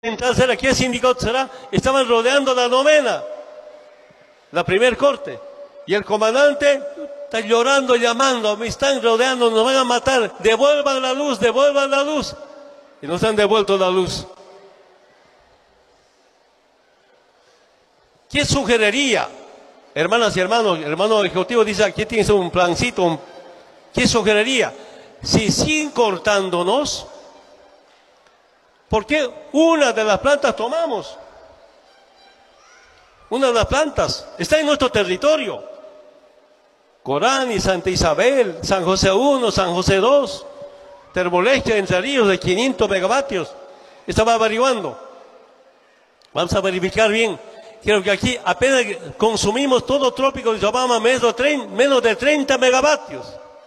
Central será, ¿qué sindicato será? Estaban rodeando la novena, la primer corte, y el comandante está llorando, llamando, me están rodeando, nos van a matar, devuelvan la luz, y nos han devuelto la luz. ¿Qué sugeriría? Hermanas y hermanos, el hermano ejecutivo dice, aquí tienes un plancito, ¿qué sugeriría? Si siguen cortándonos, ¿por qué una de las plantas tomamos? Una de las plantas está en nuestro territorio. Corán y Santa Isabel, San José I, San José II, Termoleche, Entre Ríos de 500 megavatios. Estaba averiguando. Vamos a verificar bien. Creo que aquí apenas consumimos todo trópico de Yobama menos de 30 megavatios.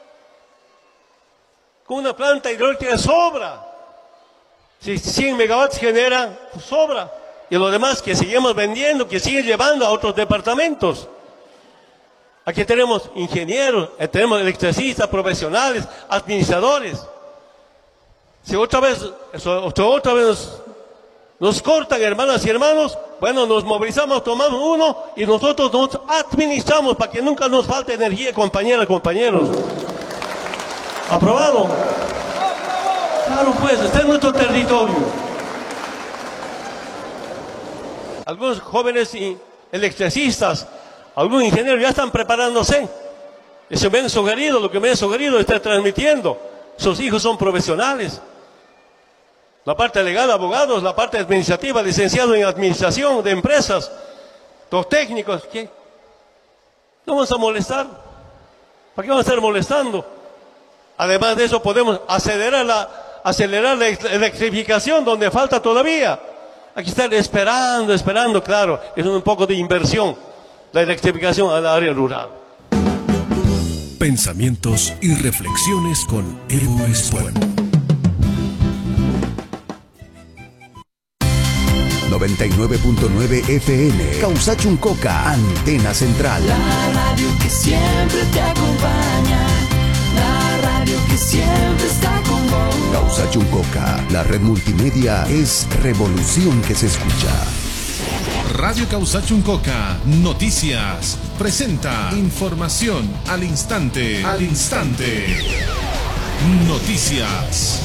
Con una planta hidroeléctrica sobra. Si 100 megawatts genera, pues sobra. Y lo demás que seguimos vendiendo, que siguen llevando a otros departamentos. Aquí tenemos ingenieros, tenemos electricistas profesionales, administradores. Si otra vez nos cortan, hermanas y hermanos, bueno, nos movilizamos, tomamos uno y nosotros nos administramos para que nunca nos falte energía, compañeras, compañeros. ¿Aprobado? Claro, pues, está en nuestro territorio. Algunos jóvenes electricistas, algunos ingenieros ya están preparándose. Eso me han sugerido, lo que me han sugerido está transmitiendo. Sus hijos son profesionales. La parte legal, abogados, la parte administrativa, licenciado en administración de empresas, los técnicos, ¿qué? No vamos a molestar. ¿Para qué vamos a estar molestando? Además de eso podemos acelerar la electrificación donde falta todavía. Aquí están esperando, claro, es un poco de inversión, la electrificación al área rural. Pensamientos y reflexiones con Evo Espuel. 99.9 FM, Causachuncoca, Antena Central. La radio que siempre te acompaña, la radio que siempre está con vos. Causachuncoca, la red multimedia es revolución que se escucha. Radio Causachuncoca, noticias, presenta información al instante. Noticias.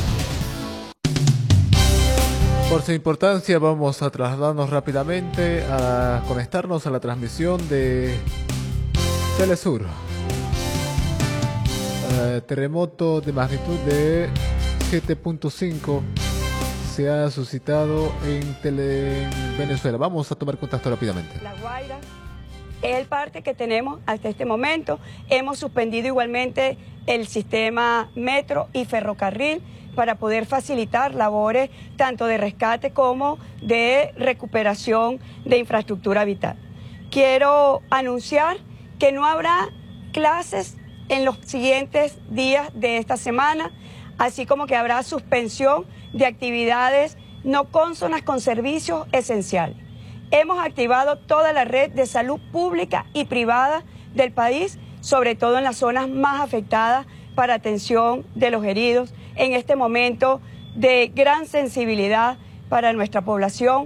Por su importancia vamos a trasladarnos rápidamente a conectarnos a la transmisión de Telesur. Terremoto de magnitud de 7.5 se ha suscitado en Venezuela. Vamos a tomar contacto rápidamente. La Guaira es el parte que tenemos hasta este momento. Hemos suspendido igualmente el sistema metro y ferrocarril para poder facilitar labores tanto de rescate como de recuperación de infraestructura vital. Quiero anunciar que no habrá clases en los siguientes días de esta semana, así como que habrá suspensión de actividades no cónsonas con servicios esenciales. Hemos activado toda la red de salud pública y privada del país, sobre todo en las zonas más afectadas, para atención de los heridos, en este momento de gran sensibilidad para nuestra población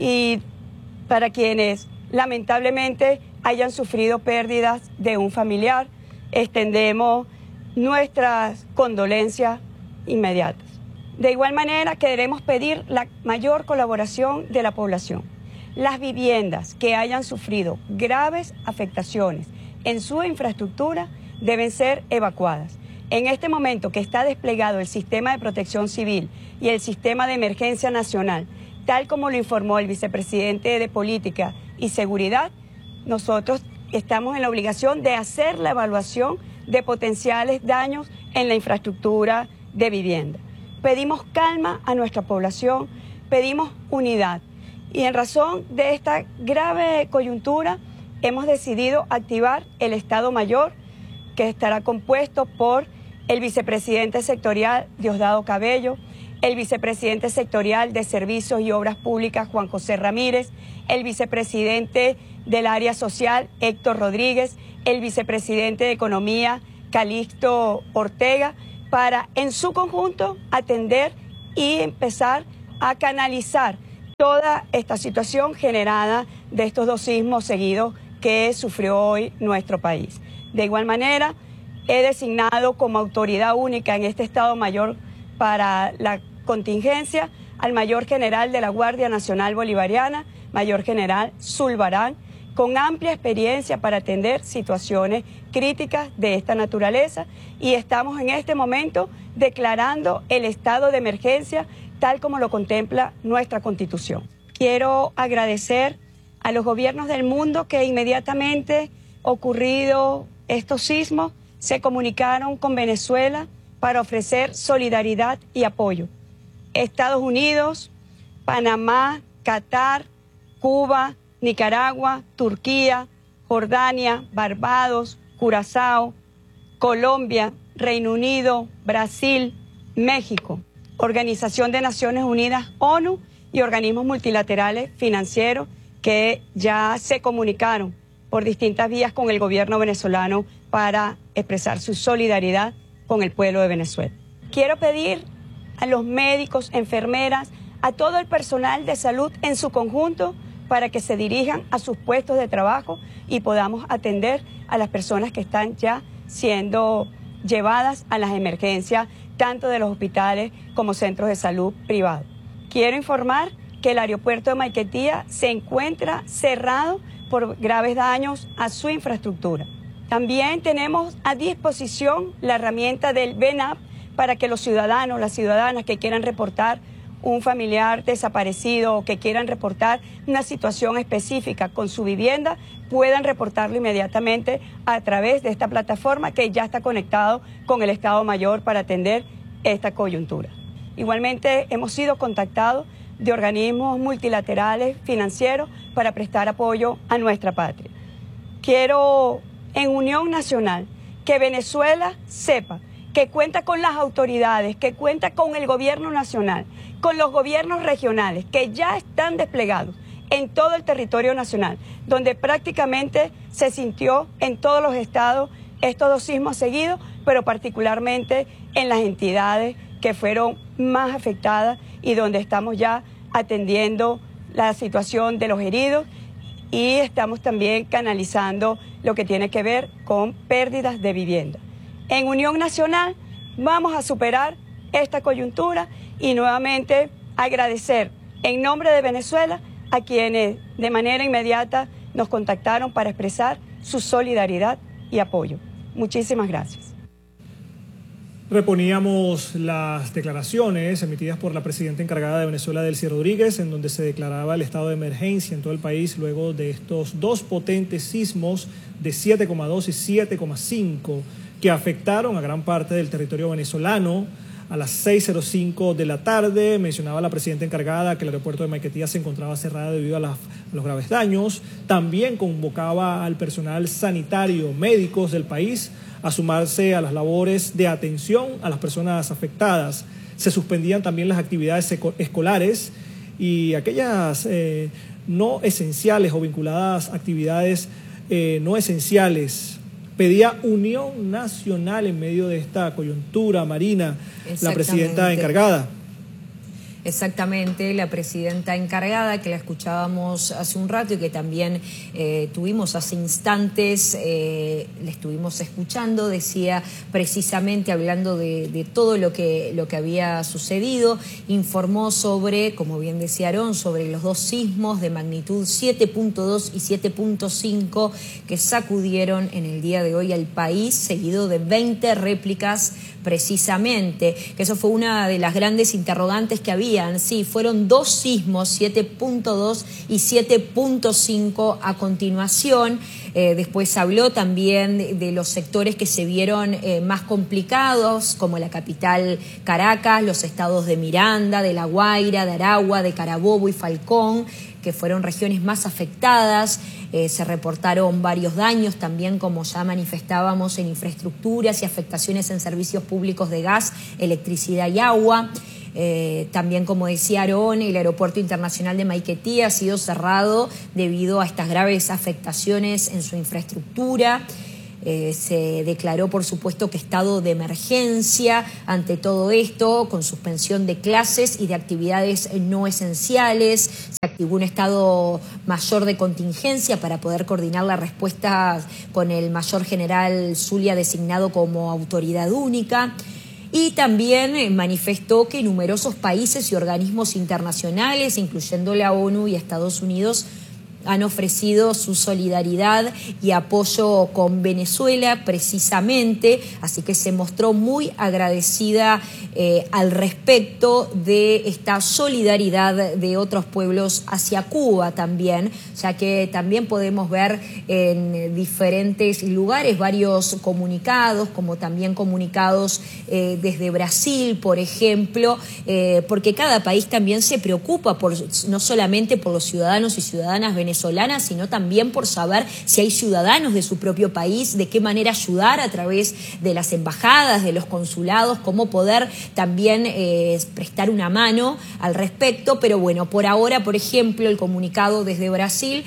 y para quienes lamentablemente hayan sufrido pérdidas de un familiar. Extendemos nuestras condolencias inmediatas. De igual manera, queremos pedir la mayor colaboración de la población. Las viviendas que hayan sufrido graves afectaciones en su infraestructura deben ser evacuadas. En este momento que está desplegado el sistema de protección civil y el sistema de emergencia nacional, tal como lo informó el vicepresidente de Política y Seguridad, nosotros estamos en la obligación de hacer la evaluación de potenciales daños en la infraestructura de vivienda. Pedimos calma a nuestra población, pedimos unidad. Y en razón de esta grave coyuntura, hemos decidido activar el Estado Mayor, que estará compuesto por el vicepresidente sectorial Diosdado Cabello, el vicepresidente sectorial de Servicios y Obras Públicas Juan José Ramírez, el vicepresidente del área social Héctor Rodríguez, el vicepresidente de Economía Calixto Ortega, para en su conjunto atender y empezar a canalizar toda esta situación generada de estos 2 sismos seguidos que sufrió hoy nuestro país. De igual manera, he designado como autoridad única en este Estado Mayor para la contingencia al Mayor General de la Guardia Nacional Bolivariana, Mayor General Zulbarán, con amplia experiencia para atender situaciones críticas de esta naturaleza, y estamos en este momento declarando el estado de emergencia tal como lo contempla nuestra Constitución. Quiero agradecer a los gobiernos del mundo que inmediatamente ocurrido estos sismos se comunicaron con Venezuela para ofrecer solidaridad y apoyo. Estados Unidos, Panamá, Qatar, Cuba, Nicaragua, Turquía, Jordania, Barbados, Curazao, Colombia, Reino Unido, Brasil, México, Organización de Naciones Unidas, ONU y organismos multilaterales financieros que ya se comunicaron por distintas vías con el gobierno venezolano para expresar su solidaridad con el pueblo de Venezuela. Quiero pedir a los médicos, enfermeras, a todo el personal de salud en su conjunto para que se dirijan a sus puestos de trabajo y podamos atender a las personas que están ya siendo llevadas a las emergencias, tanto de los hospitales como centros de salud privados. Quiero informar que el aeropuerto de Maiquetía se encuentra cerrado por graves daños a su infraestructura. También tenemos a disposición la herramienta del VENAP para que los ciudadanos, las ciudadanas que quieran reportar un familiar desaparecido o que quieran reportar una situación específica con su vivienda, puedan reportarlo inmediatamente a través de esta plataforma que ya está conectado con el Estado Mayor para atender esta coyuntura. Igualmente hemos sido contactados de organismos multilaterales financieros para prestar apoyo a nuestra patria. Quiero, en unión nacional, que Venezuela sepa que cuenta con las autoridades, que cuenta con el gobierno nacional, con los gobiernos regionales que ya están desplegados en todo el territorio nacional, donde prácticamente se sintió en todos los estados estos 2 sismos seguidos, pero particularmente en las entidades que fueron más afectadas y donde estamos ya atendiendo la situación de los heridos y estamos también canalizando lo que tiene que ver con pérdidas de vivienda. En Unión Nacional vamos a superar esta coyuntura y nuevamente agradecer en nombre de Venezuela a quienes de manera inmediata nos contactaron para expresar su solidaridad y apoyo. Muchísimas gracias. Reponíamos las declaraciones emitidas por la presidenta encargada de Venezuela, Delcy Rodríguez, en donde se declaraba el estado de emergencia en todo el país luego de estos 2 potentes sismos de 7,2 y 7,5 que afectaron a gran parte del territorio venezolano. A las 6:05 de la tarde mencionaba la presidenta encargada que el aeropuerto de Maiquetía se encontraba cerrado debido a los graves daños. También convocaba al personal sanitario, médicos del país, a sumarse a las labores de atención a las personas afectadas. Se suspendían también las actividades escolares y aquellas no esenciales o vinculadas a actividades no esenciales. Pedía unión nacional en medio de esta coyuntura, Marina, la presidenta encargada. Exactamente, la presidenta encargada, que la escuchábamos hace un rato y que también tuvimos hace instantes, la estuvimos escuchando, decía precisamente, hablando de todo lo que había sucedido, informó sobre, como bien decía Aarón, sobre los 2 sismos de magnitud 7.2 y 7.5 que sacudieron en el día de hoy al país, seguido de 20 réplicas precisamente, que eso fue una de las grandes interrogantes que habían. Sí, fueron 2 sismos, 7.2 y 7.5 a continuación. Después habló también de los sectores que se vieron más complicados, como la capital Caracas, los estados de Miranda, de La Guaira, de Aragua, de Carabobo y Falcón, que fueron regiones más afectadas. Se reportaron varios daños también, como ya manifestábamos, en infraestructuras y afectaciones en servicios públicos de gas, electricidad y agua. También, como decía Aarón, el aeropuerto internacional de Maiquetía ha sido cerrado debido a estas graves afectaciones en su infraestructura. Se declaró, por supuesto, que estado de emergencia ante todo esto, con suspensión de clases y de actividades no esenciales. Se activó un estado mayor de contingencia para poder coordinar la respuesta con el mayor general Zulia designado como autoridad única. Y también manifestó que numerosos países y organismos internacionales, incluyendo la ONU y Estados Unidos, han ofrecido su solidaridad y apoyo con Venezuela precisamente, así que se mostró muy agradecida al respecto de esta solidaridad de otros pueblos hacia Cuba también, ya que también podemos ver en diferentes lugares varios comunicados, como también comunicados desde Brasil, por ejemplo, porque cada país también se preocupa no solamente por los ciudadanos y ciudadanas venezolanas, sino también por saber si hay ciudadanos de su propio país, de qué manera ayudar a través de las embajadas, de los consulados, cómo poder también prestar una mano al respecto. Pero bueno, por ahora, por ejemplo, el comunicado desde Brasil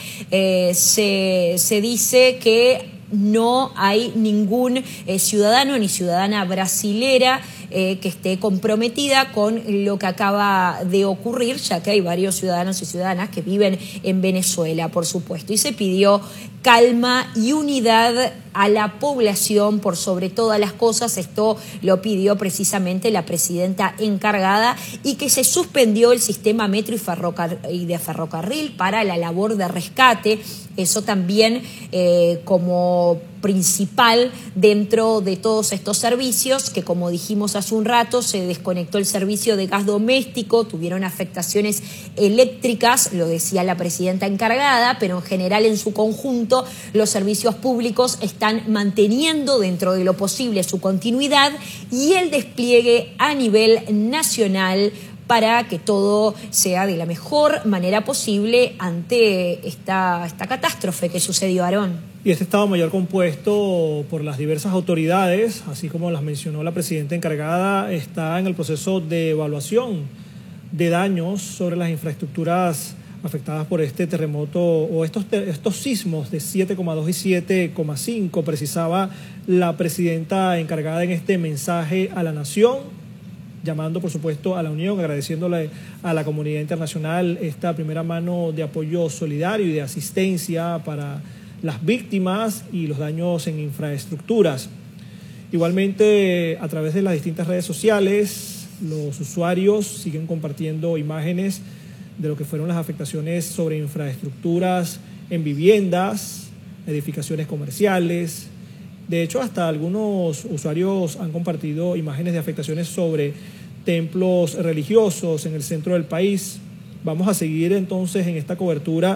se dice que no hay ningún ciudadano ni ciudadana brasilera que esté comprometida con lo que acaba de ocurrir, ya que hay varios ciudadanos y ciudadanas que viven en Venezuela, por supuesto. Y se pidió calma y unidad a la población por sobre todas las cosas. Esto lo pidió precisamente la presidenta encargada, y que se suspendió el sistema metro y de ferrocarril para la labor de rescate. Eso también como principal dentro de todos estos servicios, que como dijimos hace un rato, se desconectó el servicio de gas doméstico, tuvieron afectaciones eléctricas, lo decía la presidenta encargada, pero en general en su conjunto los servicios públicos están manteniendo dentro de lo posible su continuidad y el despliegue a nivel nacional para que todo sea de la mejor manera posible ante esta catástrofe que sucedió, Aarón. Y este Estado Mayor compuesto por las diversas autoridades, así como las mencionó la presidenta encargada, está en el proceso de evaluación de daños sobre las infraestructuras afectadas por este terremoto o estos sismos de 7,2 y 7,5, precisaba la presidenta encargada en este mensaje a la nación, llamando por supuesto a la Unión, agradeciéndole a la comunidad internacional esta primera mano de apoyo solidario y de asistencia para las víctimas y los daños en infraestructuras. Igualmente, a través de las distintas redes sociales, los usuarios siguen compartiendo imágenes de lo que fueron las afectaciones sobre infraestructuras en viviendas, edificaciones comerciales. De hecho, hasta algunos usuarios han compartido imágenes de afectaciones sobre templos religiosos en el centro del país. Vamos a seguir entonces en esta cobertura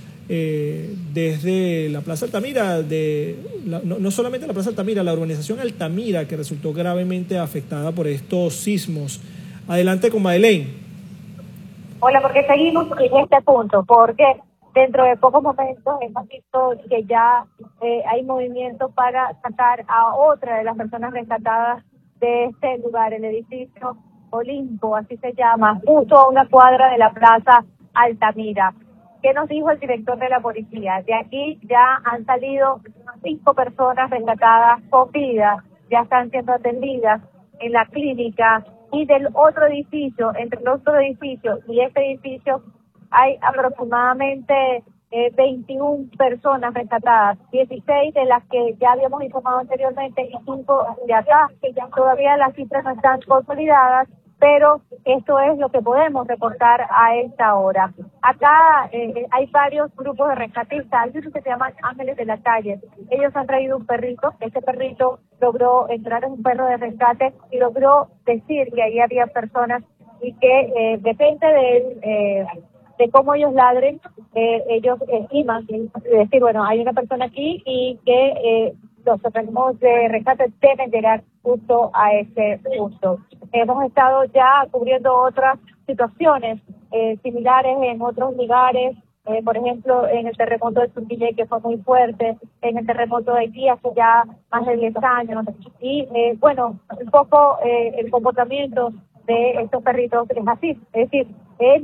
desde la Plaza Altamira, no solamente la Plaza Altamira, la urbanización Altamira, que resultó gravemente afectada por estos sismos. Adelante con Madeleine. Hola, porque seguimos en este punto, porque dentro de pocos momentos hemos visto que ya hay movimiento para sacar a otra de las personas rescatadas de este lugar, el edificio Olimpo, así se llama, justo a una cuadra de la Plaza Altamira. ¿Qué nos dijo el director de la policía? De aquí ya han salido 5 personas rescatadas con vida, ya están siendo atendidas en la clínica, y del otro edificio, entre el otro edificio y este edificio, hay aproximadamente 21 personas rescatadas, 16 de las que ya habíamos informado anteriormente y 5 de acá. Todavía las cifras no están consolidadas, pero esto es lo que podemos reportar a esta hora. Acá hay varios grupos de rescatistas, hay unos que se llaman Ángeles de la Calle. Ellos han traído un perrito, este perrito logró entrar, en un perro de rescate, y logró decir que ahí había personas y que depende de cómo ellos ladren, ellos estiman, decir, bueno, hay una persona aquí y que los organismos de rescate deben llegar justo a ese punto. Hemos estado ya cubriendo otras situaciones similares en otros lugares, por ejemplo, en el terremoto de Surquillé, que fue muy fuerte, en el terremoto de Haití hace ya más de 10 años. Y bueno, un poco el comportamiento de estos perritos es así, es decir, entran,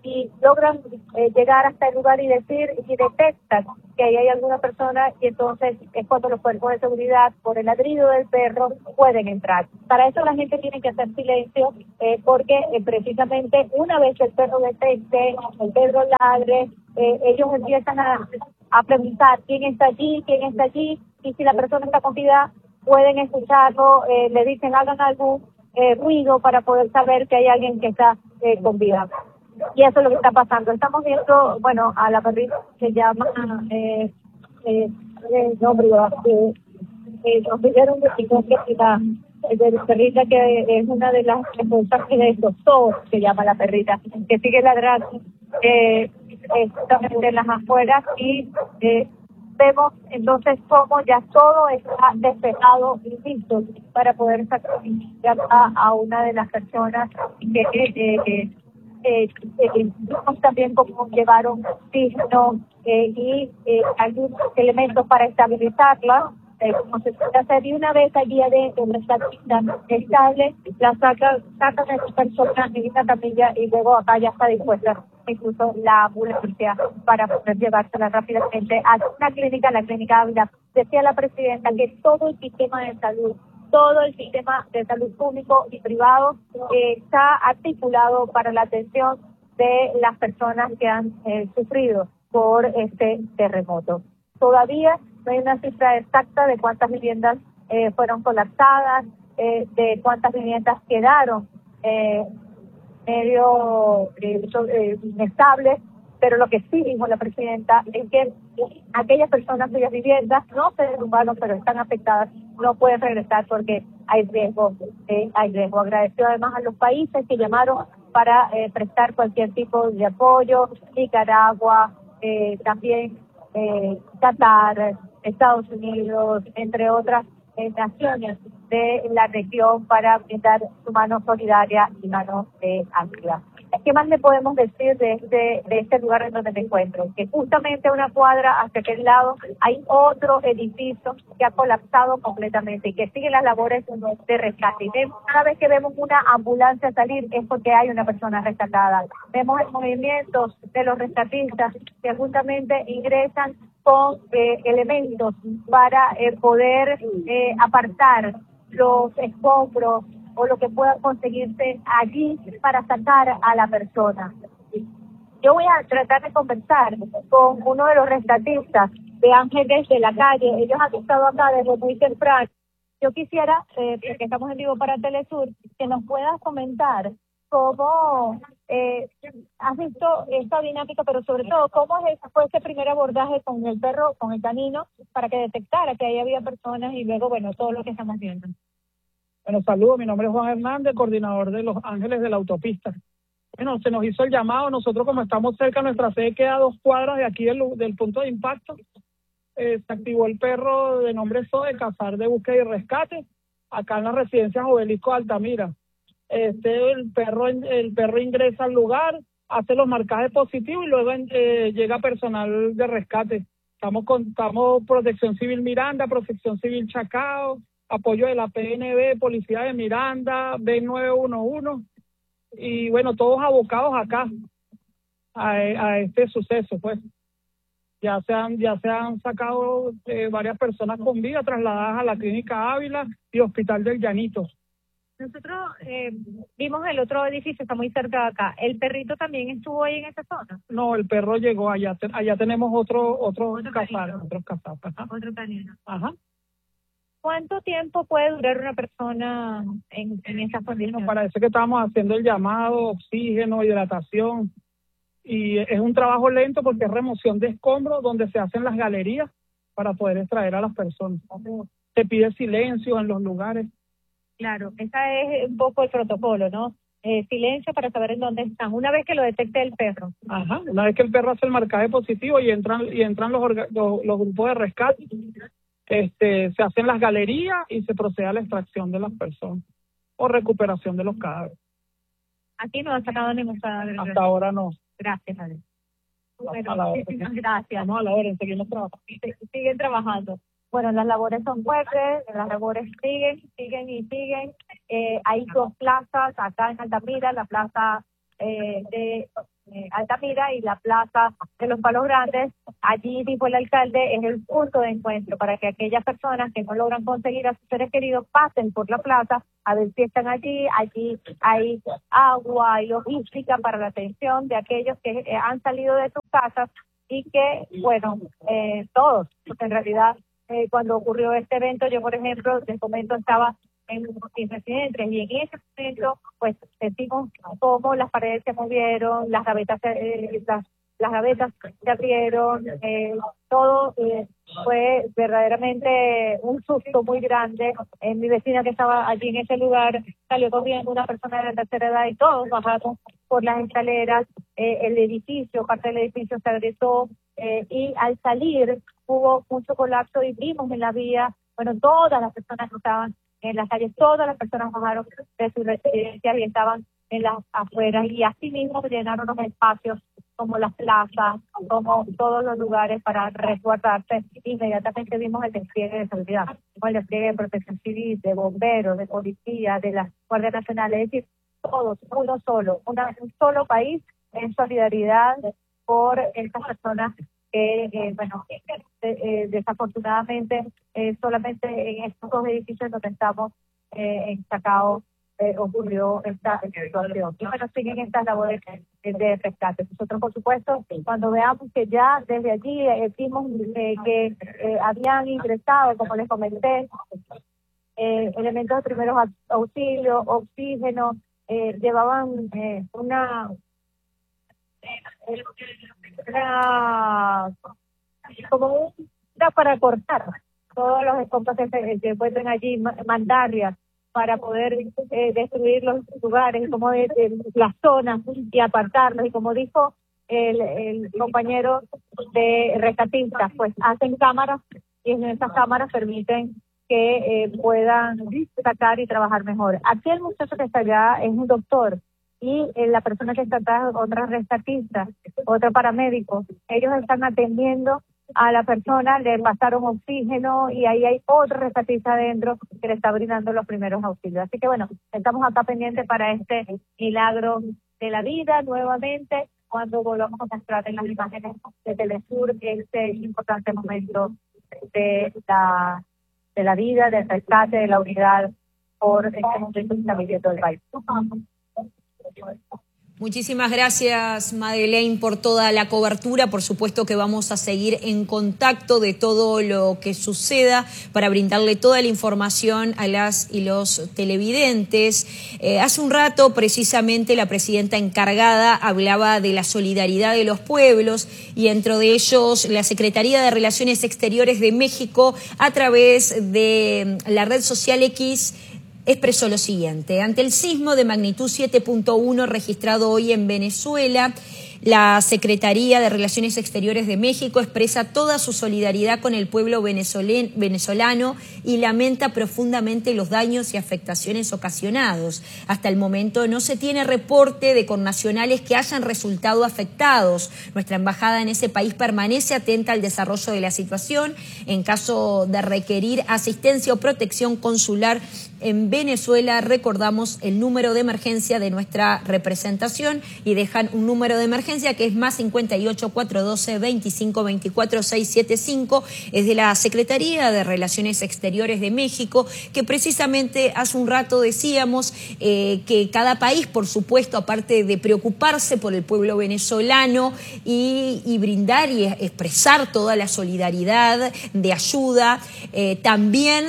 y logran llegar hasta el lugar y decir y detectan que ahí hay alguna persona, y entonces es cuando los cuerpos de seguridad, por el ladrido del perro, pueden entrar. Para eso la gente tiene que hacer silencio, porque precisamente una vez que el perro detecte, el perro ladre, ellos empiezan a preguntar quién está allí, y si la persona está con vida, pueden escucharlo, le dicen hagan algún ruido para poder saber que hay alguien que está con vida. Y eso es lo que está pasando. Estamos viendo, bueno, a la perrita que se llama nos pidieron la perrita que es una de las responsables de esto, se llama la perrita, que sigue ladrando justamente en las afueras, y vemos entonces cómo ya todo está despejado y listo para poder sacar a una de las personas que también como llevaron signos y algunos elementos para estabilizarla, como se puede hacer, y una vez allí adentro la estabilidad estable, la sacan de su persona en una camilla, y luego acá ya está dispuesta incluso la ambulancia para poder llevársela rápidamente a una clínica, la clínica Ávila. Decía la presidenta que todo el sistema de salud público y privado está articulado para la atención de las personas que han sufrido por este terremoto. Todavía no hay una cifra exacta de cuántas viviendas fueron colapsadas, de cuántas viviendas quedaron medio inestables, pero lo que sí dijo la presidenta es que aquellas personas cuyas viviendas no se derrumbaron pero están afectadas no pueden regresar porque hay riesgo. Agradeció además a los países que llamaron para prestar cualquier tipo de apoyo: Nicaragua, también Qatar, Estados Unidos, entre otras naciones de la región, para brindar su mano solidaria y mano amplia. ¿Qué más le podemos decir de este lugar en donde me encuentro? Que justamente a una cuadra hacia aquel lado hay otro edificio que ha colapsado completamente y que sigue las labores de rescate. Y cada vez que vemos una ambulancia salir es porque hay una persona rescatada. Vemos el movimiento de los rescatistas que justamente ingresan con elementos para poder apartar los escombros o lo que pueda conseguirse allí para sacar a la persona. Yo voy a tratar de conversar con uno de los rescatistas de Ángeles de la Calle. Ellos han estado acá desde muy temprano. Yo quisiera, porque estamos en vivo para Telesur, que nos puedas comentar cómo has visto esta dinámica, pero sobre todo, cómo fue ese primer abordaje con el perro, con el canino, para que detectara que ahí había personas, y luego, bueno, todo lo que estamos viendo. Bueno, saludos, mi nombre es Juan Hernández, coordinador de Los Ángeles de la Autopista. Bueno, se nos hizo el llamado, nosotros como estamos cerca, nuestra sede queda a 2 cuadras de aquí del punto de impacto. Se activó el perro de nombre Zoe, Cazar de Búsqueda y Rescate, acá en la residencia Obelisco Altamira. El perro ingresa al lugar, hace los marcajes positivos y luego llega personal de rescate. Estamos Protección Civil Miranda, Protección Civil Chacao, apoyo de la PNB, Policía de Miranda, B911, y bueno, todos abocados acá a este suceso, pues. Ya se han sacado varias personas con vida, trasladadas a la Clínica Ávila y Hospital del Llanito. Nosotros vimos el otro edificio, está muy cerca de acá. ¿El perrito también estuvo ahí en esa zona? No, el perro llegó allá. Allá tenemos otros cazares. Otro canino. Ajá. ¿Cuánto tiempo puede durar una persona en esas condiciones? Bueno, parece que estamos haciendo el llamado, oxígeno, hidratación, y es un trabajo lento porque es remoción de escombros donde se hacen las galerías para poder extraer a las personas. Se pide silencio en los lugares. Claro, ese es un poco el protocolo, ¿no? Silencio para saber en dónde están, una vez que lo detecte el perro. Ajá, una vez que el perro hace el marcaje positivo y entran los grupos de rescate, se hacen las galerías y se procede a la extracción de las personas o recuperación de los cadáveres. Aquí no ha sacado ningún cadáver. Hasta ahora no. Gracias, Ale. Bueno, muchísimas gracias. Vamos a la hora, seguimos trabajando. Siguen trabajando. Bueno, las labores son fuertes, las labores siguen. Hay 2 plazas acá en Altamira, la plaza de Altamira y la Plaza de los Palos Grandes. Allí, dijo el alcalde, es el punto de encuentro para que aquellas personas que no logran conseguir a sus seres queridos pasen por la plaza a ver si están allí. Allí hay agua y logística para la atención de aquellos que han salido de sus casas y que, bueno, todos, porque en realidad cuando ocurrió este evento, yo por ejemplo, les comento, estaba en mis residentes y en ese momento pues sentimos cómo las paredes se movieron, las gavetas se abrieron, todo fue verdaderamente un susto muy grande. Mi vecina que estaba allí en ese lugar salió corriendo, una persona de la tercera edad, y todos bajamos por las escaleras. El edificio, parte del edificio se agrietó y al salir hubo mucho colapso y vimos en la vía, bueno, todas las personas que estaban en las calles, todas las personas bajaron de sus residencias y estaban en las afueras, y así mismo llenaron los espacios como las plazas, como todos los lugares para resguardarse. Inmediatamente vimos el despliegue de seguridad, el despliegue de protección civil, de bomberos, de policía, de las guardias nacionales, es decir, todos, un solo país en solidaridad por estas personas que, desafortunadamente, solamente en estos dos edificios donde estamos en Chacao ocurrió esta situación. Y bueno, siguen estas labores de rescate. Nosotros, por supuesto, cuando veamos que ya desde allí vimos que habían ingresado, como les comenté, elementos de primeros auxilios, oxígeno, llevaban como una para cortar todos los escombros que se encuentran allí, mandarias, para poder destruir los lugares, como las zonas, y apartarlos. Y como dijo el compañero de rescatistas, pues hacen cámaras, y en esas cámaras permiten que puedan sacar y trabajar mejor. Aquí el muchacho que está allá es un doctor, y la persona que está atrás, otra rescatista, otro paramédico. Ellos están atendiendo a la persona, le pasaron oxígeno, y ahí hay otro rescatista adentro que le está brindando los primeros auxilios. Así que bueno, estamos acá pendientes para este milagro de la vida nuevamente, cuando volvamos a mostrar en las imágenes de Telesur este importante momento de la vida, del rescate, de la unidad por este momento que está viviendo el país. Muchísimas gracias, Madeleine, por toda la cobertura. Por supuesto que vamos a seguir en contacto de todo lo que suceda para brindarle toda la información a las y los televidentes. Hace un rato, precisamente, la presidenta encargada hablaba de la solidaridad de los pueblos, y dentro de ellos la Secretaría de Relaciones Exteriores de México, a través de la red social X, expresó lo siguiente: ante el sismo de magnitud 7.1 registrado hoy en Venezuela, la Secretaría de Relaciones Exteriores de México expresa toda su solidaridad con el pueblo venezolano y lamenta profundamente los daños y afectaciones ocasionados. Hasta el momento no se tiene reporte de connacionales que hayan resultado afectados. Nuestra embajada en ese país permanece atenta al desarrollo de la situación. En caso de requerir asistencia o protección consular en Venezuela, recordamos el número de emergencia de nuestra representación, y dejan un número de emergencia que es más 58 412 25 24 675, es de la Secretaría de Relaciones Exteriores de México, que precisamente hace un rato decíamos que cada país, por supuesto, aparte de preocuparse por el pueblo venezolano y brindar y expresar toda la solidaridad de ayuda, también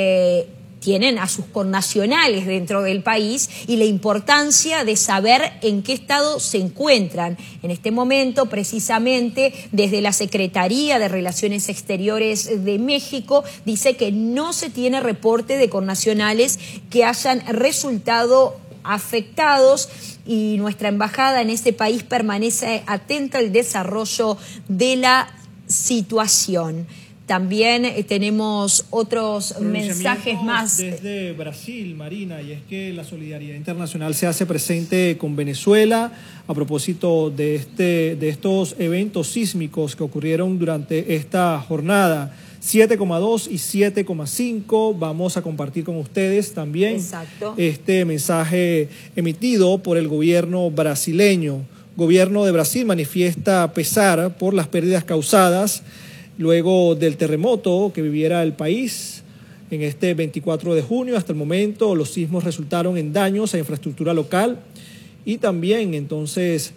tienen a sus connacionales dentro del país, y la importancia de saber en qué estado se encuentran. En este momento, precisamente, desde la Secretaría de Relaciones Exteriores de México, dice que no se tiene reporte de connacionales que hayan resultado afectados, y nuestra embajada en ese país permanece atenta al desarrollo de la situación. También tenemos otros mensajes más. Desde Brasil, Marina, y es que la solidaridad internacional se hace presente con Venezuela a propósito de estos eventos sísmicos que ocurrieron durante esta jornada. 7,2 y 7,5. Vamos a compartir con ustedes también este mensaje emitido por el gobierno brasileño. gobierno de Brasil manifiesta pesar por las pérdidas causadas luego del terremoto que viviera el país en este 24 de junio. Hasta el momento los sismos resultaron en daños a infraestructura local y también entonces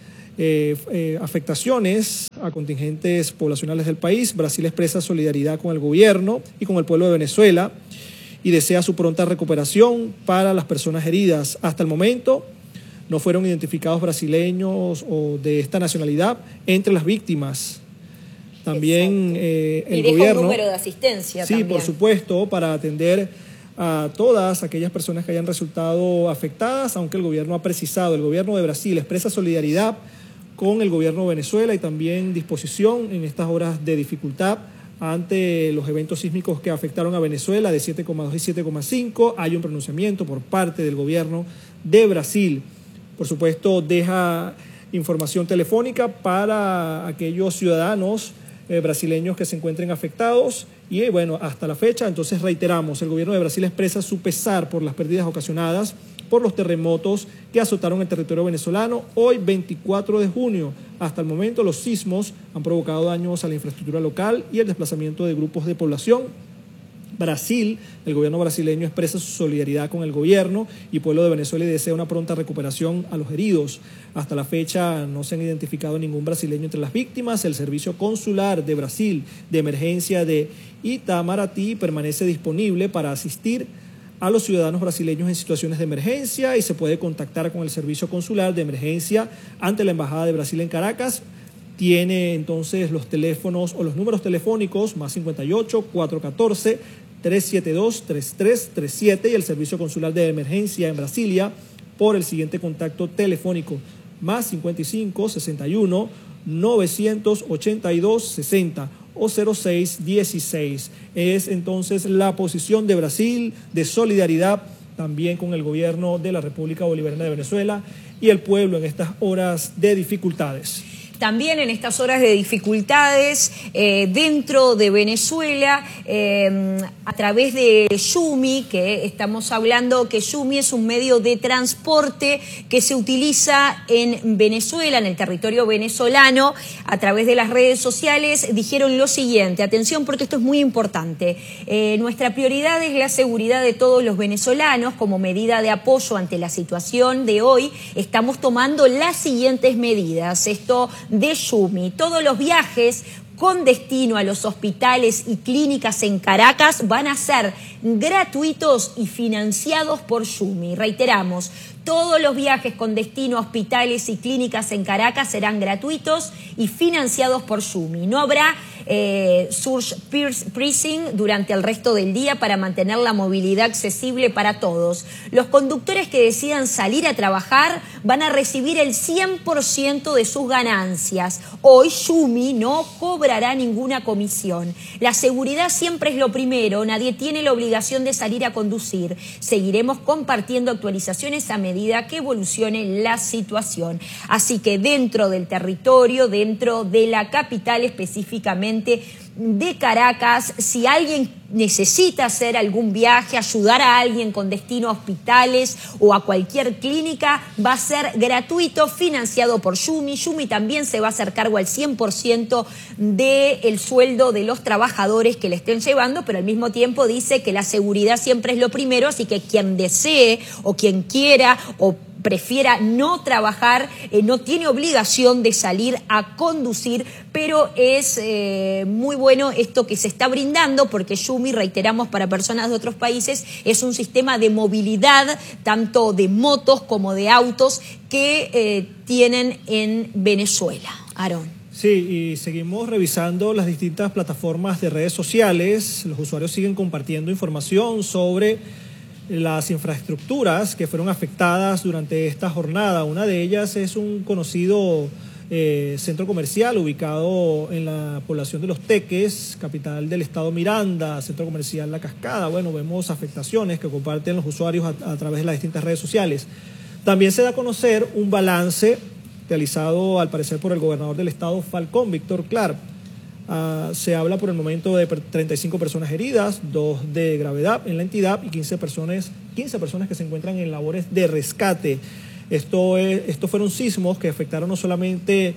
afectaciones a contingentes poblacionales del país. Brasil expresa solidaridad con el gobierno y con el pueblo de Venezuela y desea su pronta recuperación para las personas heridas. Hasta el momento no fueron identificados brasileños o de esta nacionalidad entre las víctimas. También el gobierno... un número de asistencia. Sí, también. por supuesto, para atender a todas aquellas personas que hayan resultado afectadas, aunque el gobierno ha precisado, el gobierno de Brasil expresa solidaridad con el gobierno de Venezuela y también disposición en estas horas de dificultad ante los eventos sísmicos que afectaron a Venezuela de 7,2 y 7,5. Hay un pronunciamiento por parte del gobierno de Brasil. Por supuesto, deja información telefónica para aquellos ciudadanos brasileños que se encuentren afectados y bueno, hasta la fecha, entonces reiteramos, el gobierno de Brasil expresa su pesar por las pérdidas ocasionadas por los terremotos que azotaron el territorio venezolano hoy 24 de junio. Hasta el momento los sismos han provocado daños a la infraestructura local y el desplazamiento de grupos de población. Brasil, el gobierno brasileño expresa su solidaridad con el gobierno y pueblo de Venezuela y desea una pronta recuperación a los heridos. Hasta la fecha no se han identificado ningún brasileño entre las víctimas. El servicio consular de Brasil de emergencia de Itamaraty permanece disponible para asistir a los ciudadanos brasileños en situaciones de emergencia y se puede contactar con el servicio consular de emergencia ante la Embajada de Brasil en Caracas. Tiene entonces los teléfonos o los números telefónicos más 58 414 372 3337 y el servicio consular de emergencia en Brasilia por el siguiente contacto telefónico más 55 61 982 60 o 0616. Es entonces la posición de Brasil de solidaridad también con el gobierno de la República Bolivariana de Venezuela y el pueblo en estas horas de dificultades. También en estas horas de dificultades dentro de Venezuela, a través de Yumi, que estamos hablando que Yumi es un medio de transporte que se utiliza en Venezuela, en el territorio venezolano, a través de las redes sociales, dijeron lo siguiente, atención porque esto es muy importante, nuestra prioridad es la seguridad de todos los venezolanos. Como medida de apoyo ante la situación de hoy, estamos tomando las siguientes medidas. Esto de Yumi, todos los viajes con destino a los hospitales y clínicas en Caracas van a ser gratuitos y financiados por Yumi. Reiteramos, todos los viajes con destino a hospitales y clínicas en Caracas serán gratuitos y financiados por Yumi. No habrá surge pricing durante el resto del día para mantener la movilidad accesible para todos. Los conductores que decidan salir a trabajar van a recibir el 100% de sus ganancias. Hoy Yumi no cobrará ninguna comisión. La seguridad siempre es lo primero, nadie tiene la obligación de salir a conducir. Seguiremos compartiendo actualizaciones a medida que evolucione la situación. Así que dentro del territorio, dentro de la capital específicamente de Caracas, si alguien necesita hacer algún viaje, ayudar a alguien con destino a hospitales o a cualquier clínica, va a ser gratuito, financiado por Yumi. Yumi también se va a hacer cargo al 100% del sueldo de los trabajadores que le estén llevando, pero al mismo tiempo dice que la seguridad siempre es lo primero, así que quien desee o quien quiera o prefiera no trabajar, no tiene obligación de salir a conducir, pero es muy bueno esto que se está brindando porque Yumi, reiteramos, para personas de otros países es un sistema de movilidad, tanto de motos como de autos que tienen en Venezuela. Aarón. Sí, y seguimos revisando las distintas plataformas de redes sociales. Los usuarios siguen compartiendo información sobre las infraestructuras que fueron afectadas durante esta jornada. Una de ellas es un conocido centro comercial ubicado en la población de Los Teques, capital del estado Miranda, centro comercial La Cascada. Bueno, vemos afectaciones que comparten los usuarios a través de las distintas redes sociales. También se da a conocer un balance realizado al parecer por el gobernador del estado Falcón, Víctor Clark. Se habla por el momento de 35 personas heridas, 2 de gravedad en la entidad y 15 personas que se encuentran en labores de rescate. Estos fueron sismos que afectaron no solamente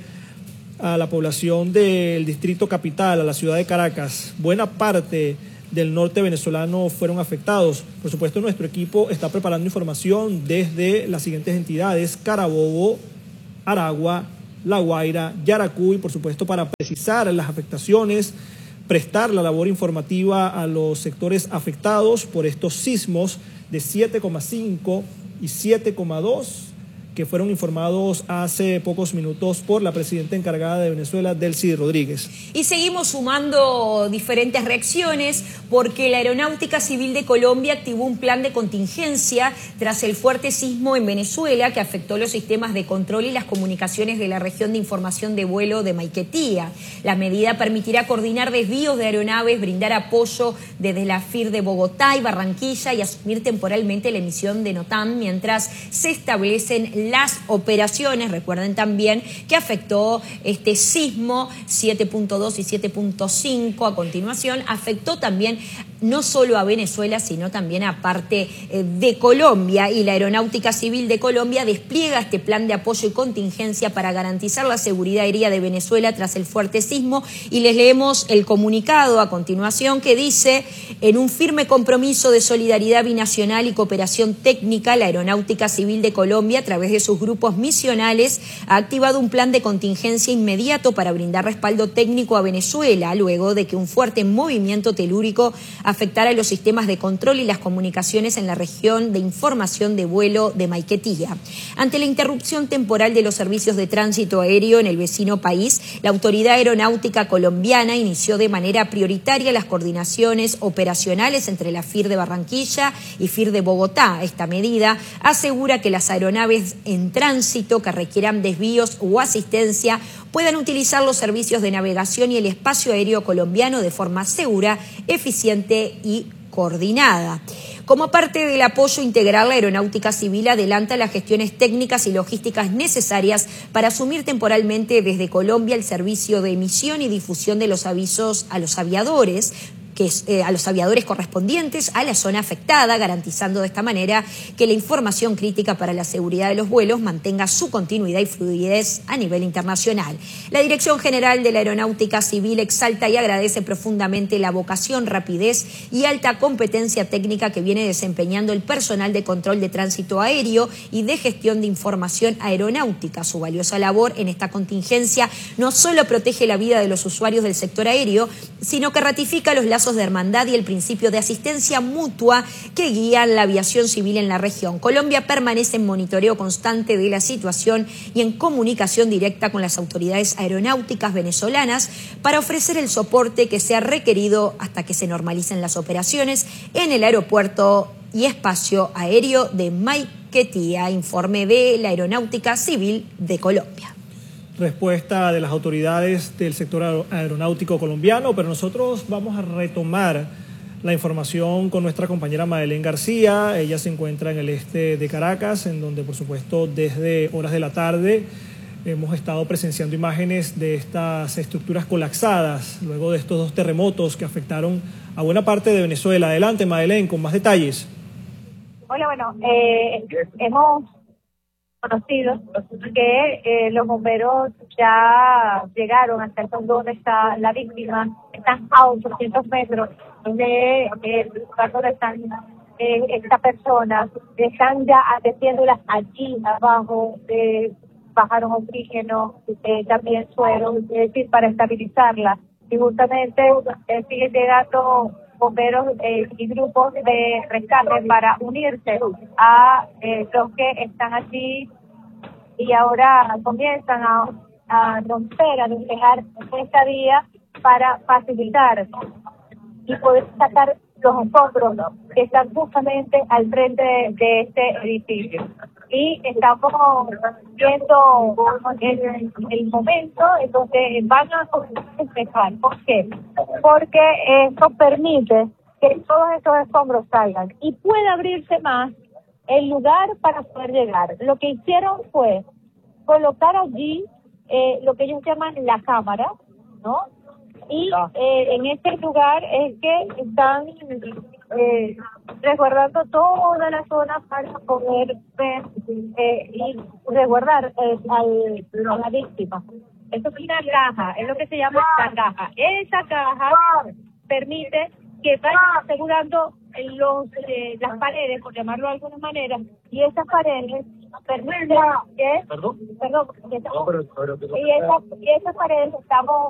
a la población del distrito capital, a la ciudad de Caracas. Buena parte del norte venezolano fueron afectados. Por supuesto, nuestro equipo está preparando información desde las siguientes entidades: Carabobo, Aragua, La Guaira, Yaracuy, por supuesto, para precisar las afectaciones, prestar la labor informativa a los sectores afectados por estos sismos de 7,5 y 7,2 que fueron informados hace pocos minutos por la presidenta encargada de Venezuela, Delcy Rodríguez. Y seguimos sumando diferentes reacciones porque la Aeronáutica Civil de Colombia activó un plan de contingencia tras el fuerte sismo en Venezuela que afectó los sistemas de control y las comunicaciones de la región de información de vuelo de Maiquetía. La medida permitirá coordinar desvíos de aeronaves, brindar apoyo desde la FIR de Bogotá y Barranquilla y asumir temporalmente la emisión de NOTAM mientras se establecen las operaciones. Recuerden también que afectó este sismo 7.2 y 7.5 a continuación, afectó también no solo a Venezuela, sino también a parte de Colombia, y la Aeronáutica Civil de Colombia despliega este plan de apoyo y contingencia para garantizar la seguridad aérea de Venezuela tras el fuerte sismo, y les leemos el comunicado a continuación que dice: en un firme compromiso de solidaridad binacional y cooperación técnica, la Aeronáutica Civil de Colombia, a través de sus grupos misionales, ha activado un plan de contingencia inmediato para brindar respaldo técnico a Venezuela, luego de que un fuerte movimiento telúrico afectara los sistemas de control y las comunicaciones en la región de información de vuelo de Maiquetía. Ante la interrupción temporal de los servicios de tránsito aéreo en el vecino país, la Autoridad Aeronáutica Colombiana inició de manera prioritaria las coordinaciones operacionales entre la FIR de Barranquilla y FIR de Bogotá. Esta medida asegura que las aeronaves en tránsito que requieran desvíos o asistencia puedan utilizar los servicios de navegación y el espacio aéreo colombiano de forma segura, eficiente y coordinada. Como parte del apoyo integral, la Aeronáutica Civil adelanta las gestiones técnicas y logísticas necesarias para asumir temporalmente desde Colombia el servicio de emisión y difusión de los avisos a los aviadores, a los aviadores correspondientes a la zona afectada, garantizando de esta manera que la información crítica para la seguridad de los vuelos mantenga su continuidad y fluidez a nivel internacional. La Dirección General de la Aeronáutica Civil exalta y agradece profundamente la vocación, rapidez y alta competencia técnica que viene desempeñando el personal de control de tránsito aéreo y de gestión de información aeronáutica. Su valiosa labor en esta contingencia no solo protege la vida de los usuarios del sector aéreo, sino que ratifica los lazos de hermandad y el principio de asistencia mutua que guían la aviación civil en la región. Colombia permanece en monitoreo constante de la situación y en comunicación directa con las autoridades aeronáuticas venezolanas para ofrecer el soporte que sea requerido hasta que se normalicen las operaciones en el aeropuerto y espacio aéreo de Maiquetía. Informe de la Aeronáutica Civil de Colombia. Respuesta de las autoridades del sector aeronáutico colombiano, pero nosotros vamos a retomar la información con nuestra compañera Madeleine García. Ella se encuentra en el este de Caracas, en donde, por supuesto, desde horas de la tarde hemos estado presenciando imágenes de estas estructuras colapsadas luego de estos dos terremotos que afectaron a buena parte de Venezuela. Adelante, Madeleine, con más detalles. Hola, bueno, hemos conocido que los bomberos ya llegaron hasta el fondo donde está la víctima. Están a 800 metros de lugar donde están esta persona. Están ya atendiéndolas allí abajo. Bajaron oxígeno, también suero, es decir, para estabilizarla. Y justamente siguen llegando bomberos y grupos de rescate para unirse a los que están allí y ahora comienzan a romper, a despejar esta vía para facilitar y poder sacar los escombros que están justamente al frente de este edificio. Y estamos viendo el momento en donde van a empezar. ¿Por qué? Porque esto permite que todos estos escombros salgan y puede abrirse más el lugar para poder llegar. Lo que hicieron fue colocar allí lo que ellos llaman la cámara, ¿no? Y en este lugar es que están resguardando toda la zona para poder ver y resguardar a la víctima. Esto es una caja, es lo que se llama la caja. Esa caja permite que vayan asegurando las paredes, por llamarlo de alguna manera, y esas paredes permiten que... Perdón, y esas paredes estamos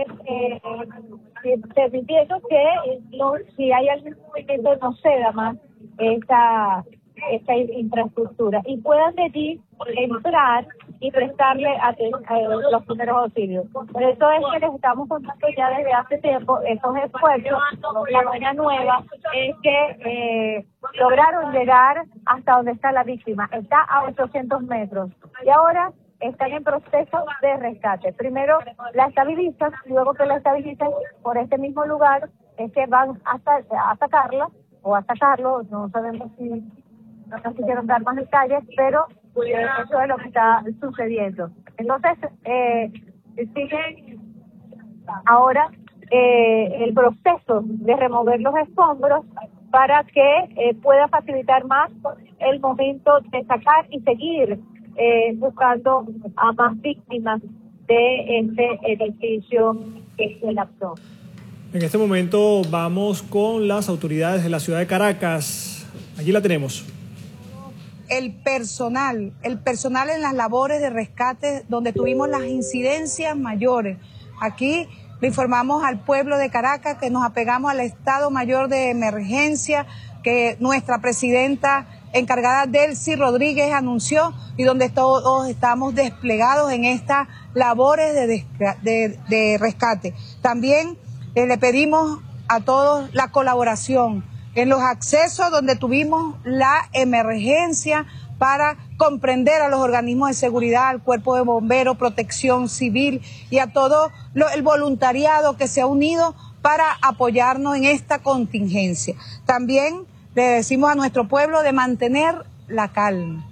permitiendo que si hay algún movimiento no ceda más esta infraestructura y puedan de allí entrar y prestarle a los primeros auxilios. Por eso es que les estamos contando ya desde hace tiempo esos esfuerzos. La buena nueva es que lograron llegar hasta donde está la víctima. Está a 800 metros y ahora están en proceso de rescate. Primero la estabilizan, luego que la estabilizan por este mismo lugar es que van a sacarla o a sacarlo, no sabemos si no nos quisieron dar más detalles, pero eso es lo que está sucediendo. Entonces, sigue ahora el proceso de remover los escombros para que pueda facilitar más el momento de sacar y seguir buscando a más víctimas de este edificio que se colapsó. En este momento vamos con las autoridades de la ciudad de Caracas. Allí la tenemos. El personal en las labores de rescate donde tuvimos las incidencias mayores. Aquí le informamos al pueblo de Caracas que nos apegamos al Estado Mayor de Emergencia que nuestra presidenta encargada Delcy Rodríguez anunció y donde todos estamos desplegados en estas labores de rescate. También le pedimos a todos la colaboración en los accesos donde tuvimos la emergencia para comprender a los organismos de seguridad, al cuerpo de bomberos, protección civil y a todo el voluntariado que se ha unido para apoyarnos en esta contingencia. También le decimos a nuestro pueblo de mantener la calma.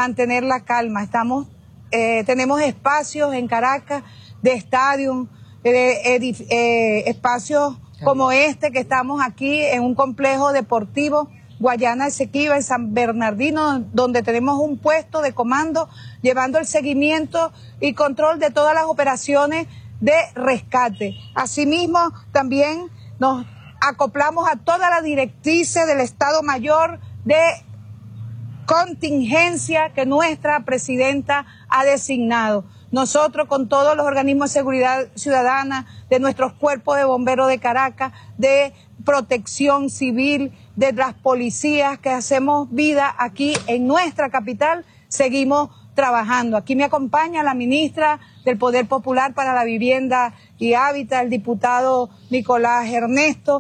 Tenemos espacios en Caracas de estadio, espacios como este que estamos aquí en un complejo deportivo Guayana Esequiba en San Bernardino, donde tenemos un puesto de comando llevando el seguimiento y control de todas las operaciones de rescate. Asimismo, también nos acoplamos a todas las directrices del Estado Mayor de contingencia que nuestra presidenta ha designado. Nosotros con todos los organismos de seguridad ciudadana, de nuestros cuerpos de bomberos de Caracas, de protección civil, de las policías que hacemos vida aquí en nuestra capital, seguimos trabajando. Aquí me acompaña la ministra del Poder Popular para la Vivienda y Hábitat, el diputado Nicolás Ernesto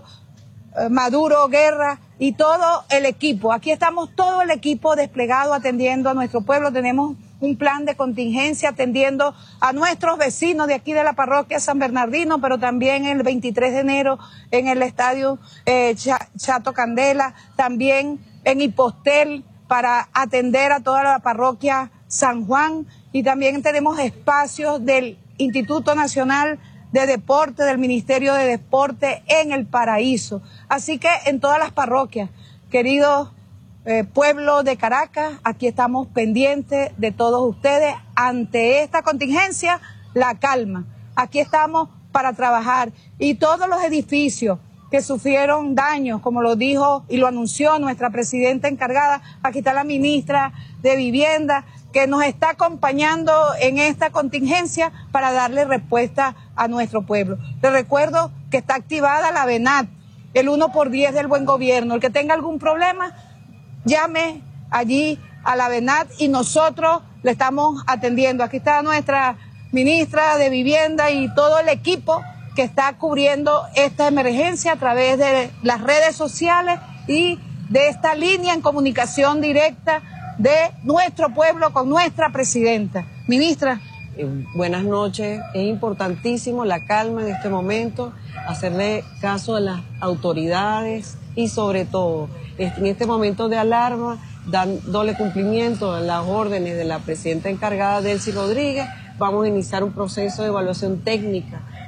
Maduro Guerra y todo el equipo. Aquí estamos todo el equipo desplegado atendiendo a nuestro pueblo. Tenemos un plan de contingencia atendiendo a nuestros vecinos de aquí de la parroquia San Bernardino, pero también el 23 de enero en el estadio Chato Candela, también en Hipostel para atender a toda la parroquia San Juan, y también tenemos espacios del Instituto Nacional de Deporte, del Ministerio de Deporte en El Paraíso. Así que en todas las parroquias, queridos pueblo de Caracas, aquí estamos pendientes de todos ustedes. Ante esta contingencia, la calma. Aquí estamos para trabajar. Y todos los edificios que sufrieron daños, como lo dijo y lo anunció nuestra presidenta encargada, aquí está la ministra de Vivienda, que nos está acompañando en esta contingencia para darle respuesta a nuestro pueblo. Les recuerdo que está activada la VENAT, el 1x10 del buen gobierno. El que tenga algún problema, llame allí a la VENAT y nosotros le estamos atendiendo. Aquí está nuestra ministra de Vivienda y todo el equipo que está cubriendo esta emergencia a través de las redes sociales y de esta línea en comunicación directa de nuestro pueblo con nuestra presidenta. Ministra. Buenas noches. Es importantísimo la calma en este momento, hacerle caso a las autoridades y sobre todo en este momento de alarma, dándole cumplimiento a las órdenes de la presidenta encargada Delcy Rodríguez. Vamos a iniciar un proceso de evaluación técnica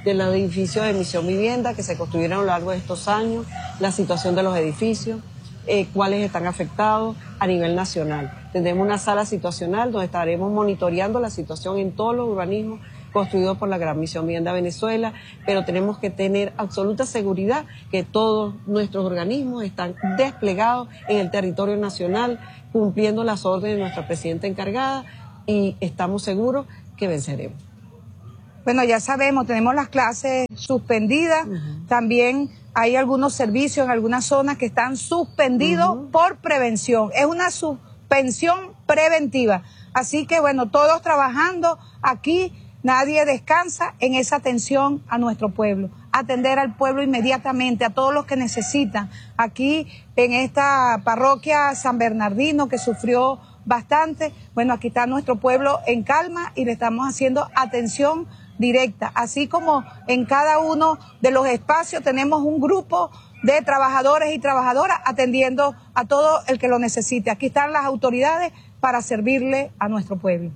de los edificios de Misión Vivienda que se construyeron a lo largo de estos años, la situación de los edificios, cuáles están afectados a nivel nacional. Tendremos una sala situacional donde estaremos monitoreando la situación en todos los urbanismos construidos por la Gran Misión Vivienda Venezuela, pero tenemos que tener absoluta seguridad que todos nuestros organismos están desplegados en el territorio nacional, cumpliendo las órdenes de nuestra presidenta encargada, y estamos seguros que venceremos. Bueno, ya sabemos, tenemos las clases suspendidas, también hay algunos servicios en algunas zonas que están suspendidos por prevención. Es una suspensión preventiva. Así que bueno, todos trabajando aquí, nadie descansa en esa atención a nuestro pueblo. Atender al pueblo inmediatamente, a todos los que necesitan. Aquí en esta parroquia San Bernardino que sufrió bastante, bueno, aquí está nuestro pueblo en calma y le estamos haciendo atención directa, así como en cada uno de los espacios tenemos un grupo de trabajadores y trabajadoras atendiendo a todo el que lo necesite. Aquí están las autoridades para servirle a nuestro pueblo.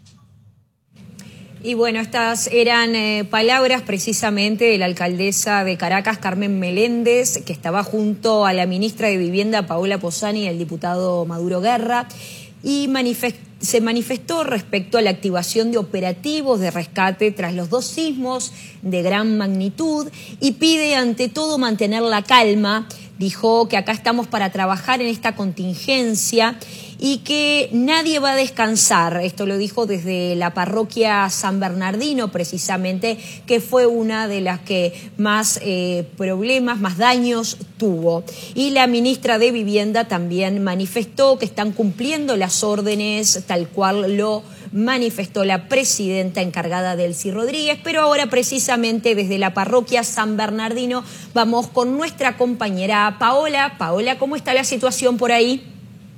Y bueno, estas eran palabras precisamente de la alcaldesa de Caracas, Carmen Meléndez, que estaba junto a la ministra de Vivienda, Paola Posani, y el diputado Maduro Guerra, y se manifestó respecto a la activación de operativos de rescate tras los 2 sismos de gran magnitud y pide ante todo mantener la calma. Dijo que acá estamos para trabajar en esta contingencia y que nadie va a descansar. Esto lo dijo desde la parroquia San Bernardino, precisamente, que fue una de las que más problemas, más daños tuvo. Y la ministra de Vivienda también manifestó que están cumpliendo las órdenes tal cual lo manifestó la presidenta encargada Delcy Rodríguez, pero ahora precisamente desde la parroquia San Bernardino vamos con nuestra compañera Paola. Paola, ¿cómo está la situación por ahí?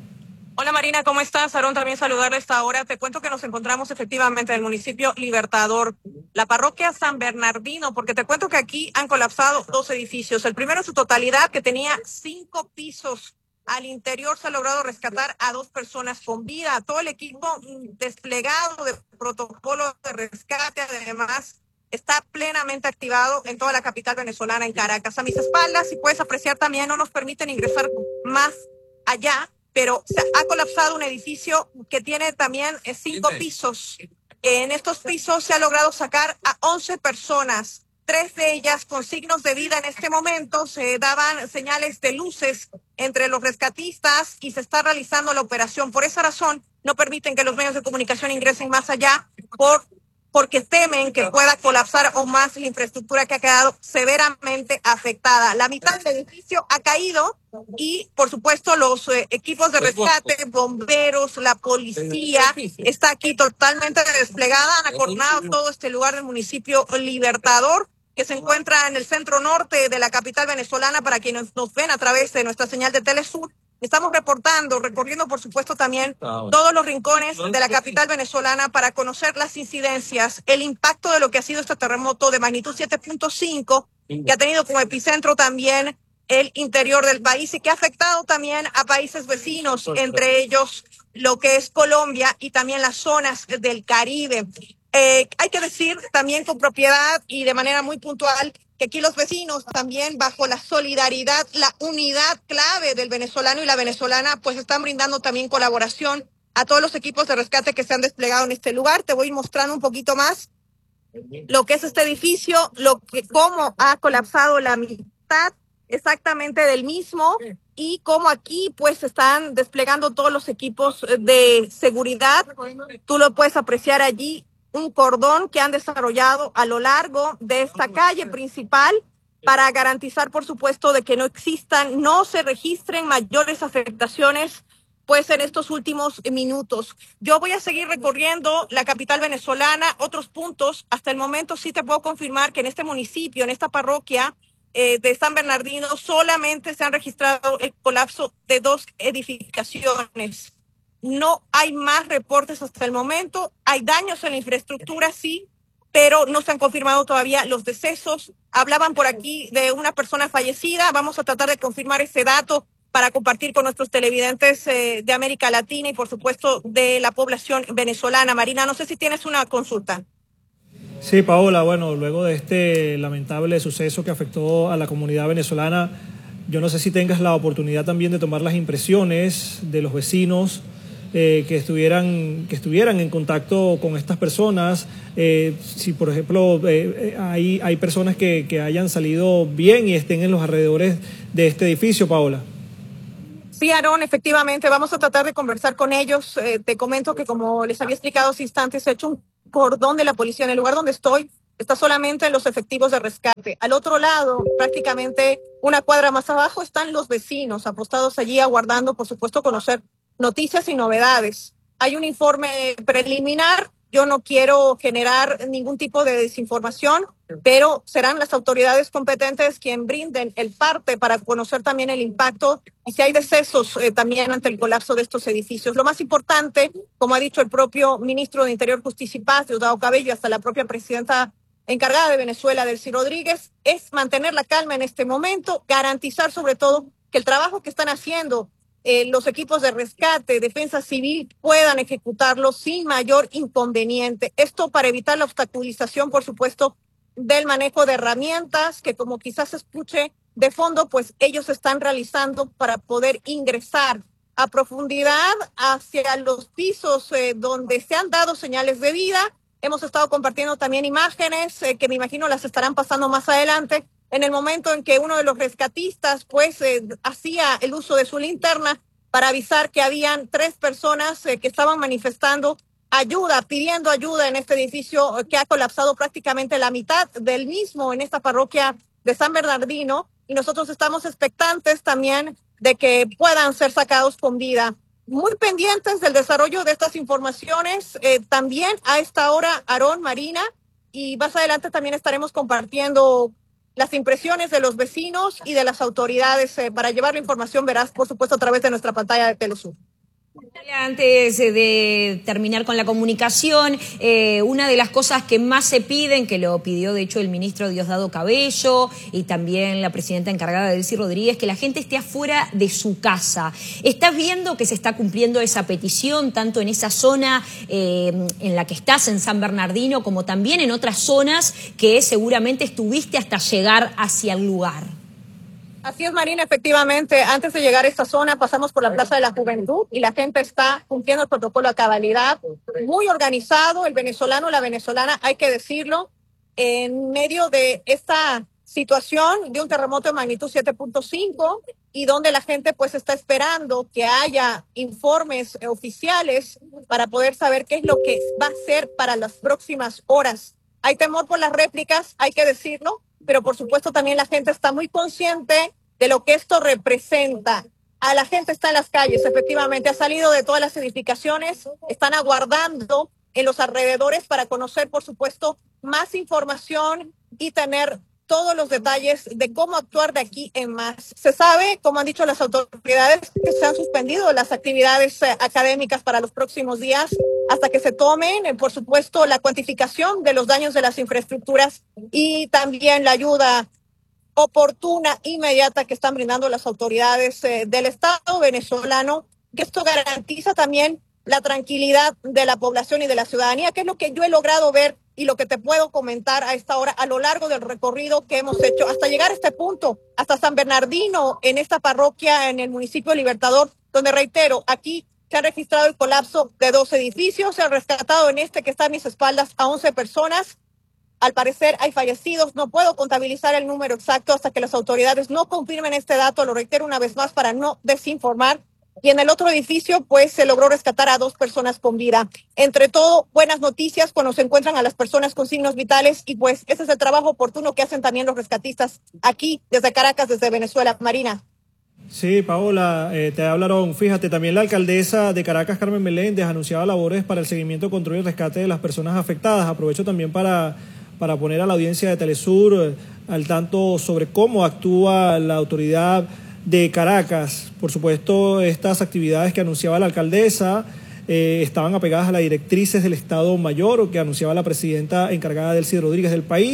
Hola Marina, ¿cómo estás? Aarón, también saludarle a esta hora. Te cuento que nos encontramos efectivamente en el municipio Libertador, la parroquia San Bernardino, porque te cuento que aquí han colapsado 2 edificios. El primero en su totalidad, que tenía 5 pisos. Al interior se ha logrado rescatar a 2 personas con vida. Todo el equipo desplegado de protocolo de rescate, además, está plenamente activado en toda la capital venezolana, en Caracas. A mis espaldas, si puedes apreciar también, no nos permiten ingresar más allá, pero se ha colapsado un edificio que tiene también 5 pisos. En estos pisos se ha logrado sacar a 11 personas. 3 de ellas con signos de vida en este momento. Se daban señales de luces entre los rescatistas y se está realizando la operación. Por esa razón, no permiten que los medios de comunicación ingresen más allá porque temen que pueda colapsar aún más la infraestructura que ha quedado severamente afectada. La mitad del edificio ha caído y, por supuesto, los equipos de rescate, bomberos, la policía, está aquí totalmente desplegada. Han acordonado todo este lugar del municipio Libertador, que se encuentra en el centro norte de la capital venezolana, para quienes nos ven a través de nuestra señal de Telesur. Estamos recorriendo, por supuesto, también todos los rincones de la capital venezolana para conocer las incidencias, el impacto de lo que ha sido este terremoto de magnitud 7.5, que ha tenido como epicentro también el interior del país y que ha afectado también a países vecinos, entre ellos lo que es Colombia y también las zonas del Caribe. Hay que decir también con propiedad y de manera muy puntual que aquí los vecinos también, bajo la solidaridad, la unidad clave del venezolano y la venezolana, pues están brindando también colaboración a todos los equipos de rescate que se han desplegado en este lugar. Te voy mostrando un poquito más lo que es este edificio, cómo ha colapsado la mitad exactamente del mismo y cómo aquí pues están desplegando todos los equipos de seguridad. Tú lo puedes apreciar allí, un cordón que han desarrollado a lo largo de esta calle principal para garantizar, por supuesto, de que no se registren mayores afectaciones pues en estos últimos minutos. Yo voy a seguir recorriendo la capital venezolana, otros puntos. Hasta el momento sí te puedo confirmar que en este municipio, en esta parroquia de San Bernardino, solamente se han registrado el colapso de 2 edificaciones. No hay más reportes hasta el momento. Hay daños en la infraestructura, sí, pero no se han confirmado todavía los decesos. Hablaban por aquí de una persona fallecida. Vamos a tratar de confirmar ese dato para compartir con nuestros televidentes de América Latina y, por supuesto, de la población venezolana. Marina, no sé si tienes una consulta. Sí, Paola, bueno, luego de este lamentable suceso que afectó a la comunidad venezolana, yo no sé si tengas la oportunidad también de tomar las impresiones de los vecinos que estuvieran en contacto con estas personas, si por ejemplo hay personas que hayan salido bien y estén en los alrededores de este edificio, Paola. Sí, Aarón, efectivamente, vamos a tratar de conversar con ellos. Te comento que, como les había explicado hace instantes, he hecho un cordón de la policía. En el lugar donde estoy, está solamente los efectivos de rescate. Al otro lado, prácticamente una cuadra más abajo, están los vecinos apostados allí aguardando, por supuesto, conocer noticias y novedades. Hay un informe preliminar. Yo no quiero generar ningún tipo de desinformación, pero serán las autoridades competentes quien brinden el parte para conocer también el impacto y si hay decesos también ante el colapso de estos edificios. Lo más importante, como ha dicho el propio ministro de Interior, Justicia y Paz, Diosdado Cabello, hasta la propia presidenta encargada de Venezuela, Delcy Rodríguez, es mantener la calma en este momento, garantizar sobre todo que el trabajo que están haciendo los equipos de rescate, defensa civil, puedan ejecutarlo sin mayor inconveniente. Esto para evitar la obstaculización, por supuesto, del manejo de herramientas que, como quizás se escuche de fondo, pues ellos están realizando para poder ingresar a profundidad hacia los pisos donde se han dado señales de vida. Hemos estado compartiendo también imágenes que me imagino las estarán pasando más adelante, en el momento en que uno de los rescatistas pues hacía el uso de su linterna para avisar que habían 3 personas que estaban manifestando ayuda, pidiendo ayuda en este edificio que ha colapsado prácticamente la mitad del mismo en esta parroquia de San Bernardino, y nosotros estamos expectantes también de que puedan ser sacados con vida. Muy pendientes del desarrollo de estas informaciones, también a esta hora, Aarón, Marina, y más adelante también estaremos compartiendo las impresiones de los vecinos y de las autoridades para llevar la información veraz, por supuesto, a través de nuestra pantalla de Telesur. Antes de terminar con la comunicación, una de las cosas que más se piden, que lo pidió de hecho el ministro Diosdado Cabello y también la presidenta encargada Delcy Rodríguez, que la gente esté afuera de su casa. ¿Estás viendo que se está cumpliendo esa petición tanto en esa zona en la que estás, en San Bernardino, como también en otras zonas que seguramente estuviste hasta llegar hacia el lugar? Así es, Marina, efectivamente, antes de llegar a esta zona pasamos por la Plaza de la Juventud y la gente está cumpliendo el protocolo a cabalidad, muy organizado, el venezolano, la venezolana, hay que decirlo, en medio de esta situación de un terremoto de magnitud 7.5 y donde la gente pues está esperando que haya informes oficiales para poder saber qué es lo que va a ser para las próximas horas. Hay temor por las réplicas, hay que decirlo, pero por supuesto también la gente está muy consciente de lo que esto representa. A la gente está en las calles, efectivamente, ha salido de todas las edificaciones, están aguardando en los alrededores para conocer, por supuesto, más información y tener todos los detalles de cómo actuar de aquí en más. Se sabe, como han dicho las autoridades, que se han suspendido las actividades académicas para los próximos días hasta que se tomen, por supuesto, la cuantificación de los daños de las infraestructuras y también la ayuda oportuna, inmediata que están brindando las autoridades del Estado venezolano, que esto garantiza también la tranquilidad de la población y de la ciudadanía, que es lo que yo he logrado ver y lo que te puedo comentar a esta hora a lo largo del recorrido que hemos hecho hasta llegar a este punto, hasta San Bernardino, en esta parroquia en el municipio de Libertador, donde reitero, aquí se ha registrado el colapso de 2 edificios, se ha rescatado en este que está a mis espaldas a 11 personas. Al parecer hay fallecidos, no puedo contabilizar el número exacto hasta que las autoridades no confirmen este dato, lo reitero una vez más para no desinformar. Y en el otro edificio, pues, se logró rescatar a 2 personas con vida. Entre todo, buenas noticias cuando se encuentran a las personas con signos vitales y, pues, ese es el trabajo oportuno que hacen también los rescatistas aquí, desde Caracas, desde Venezuela. Marina. Sí, Paola, te hablaron. Fíjate, también la alcaldesa de Caracas, Carmen Meléndez, anunciaba labores para el seguimiento, control y rescate de las personas afectadas. Aprovecho también para poner a la audiencia de Telesur al tanto sobre cómo actúa la autoridad de Caracas. Por supuesto, estas actividades que anunciaba la alcaldesa estaban apegadas a las directrices del Estado Mayor que anunciaba la presidenta encargada Delcy Rodríguez del país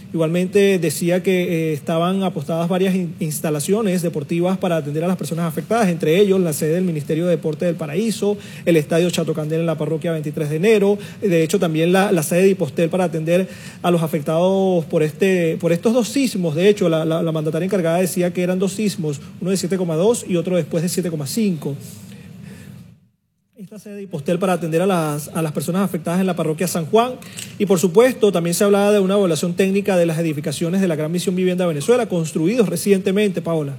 Igualmente decía que estaban apostadas varias instalaciones deportivas para atender a las personas afectadas, entre ellos la sede del Ministerio de Deporte del Paraíso, el Estadio Chato Candela en la parroquia 23 de enero, de hecho también la sede de Hipostel para atender a los afectados por estos dos sismos. De hecho, la mandataria encargada decía que eran dos sismos, uno de 7,2 y otro después de 7,5. Esta sede de Hipostel para atender a las personas afectadas en la parroquia San Juan. Y por supuesto también se hablaba de una evaluación técnica de las edificaciones de la Gran Misión Vivienda Venezuela, construidos recientemente, Paola.